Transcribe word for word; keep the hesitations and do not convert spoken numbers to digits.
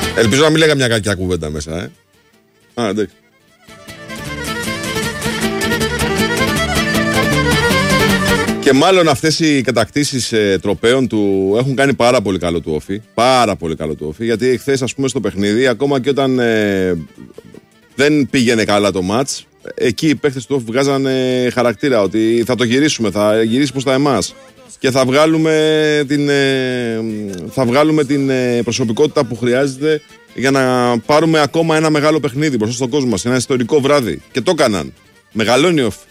Ελπίζω να μην λέγα μια κακιά κουβέντα μέσα, ε. Α, εντάξει. Και μάλλον αυτές οι κατακτήσεις ε, τροπαίων του έχουν κάνει πάρα πολύ καλό του όφι. Πάρα πολύ καλό του όφι. Γιατί χθες, ας πούμε, στο παιχνίδι, ακόμα και όταν ε, δεν πήγαινε καλά το μάτς, εκεί οι παίχτες του όφι βγάζαν ε, χαρακτήρα ότι θα το γυρίσουμε, θα γυρίσει προς τα εμάς. Και θα βγάλουμε την, ε, θα βγάλουμε την ε, προσωπικότητα που χρειάζεται για να πάρουμε ακόμα ένα μεγάλο παιχνίδι μπροστά στον κόσμο μας. Ένα ιστορικό βράδυ. Και το έκαναν. Μεγαλώνει όφι.